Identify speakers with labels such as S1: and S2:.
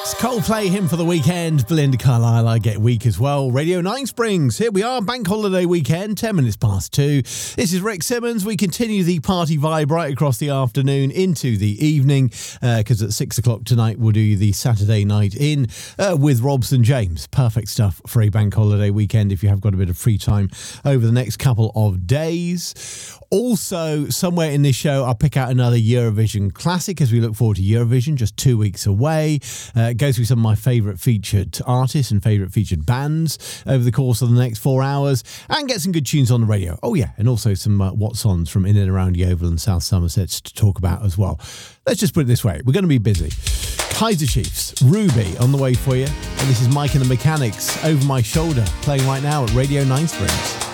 S1: Coldplay, Him for the Weekend. Belinda Carlisle, I Get Weak as well. Radio 9 Springs. Here we are, bank holiday weekend, 10 minutes past 2. This is Rick Simmons. We continue the party vibe right across the afternoon into the evening, because at 6 o'clock tonight we'll do the Saturday night in with Robson James. Perfect stuff for a bank holiday weekend if you have got a bit of free time over the next couple of days. Also, somewhere in this show, I'll pick out another Eurovision classic as we look forward to Eurovision, just 2 weeks away. Go through some of my favourite featured artists and favourite featured bands over the course of the next 4 hours and get some good tunes on the radio. Oh yeah, and also some what's-ons from in and around Yeovil and South Somerset to talk about as well. Let's just put it this way, we're going to be busy. Kaiser Chiefs, Ruby on the way for you. And this is Mike and the Mechanics, Over My Shoulder, playing right now at Radio 9 Springs.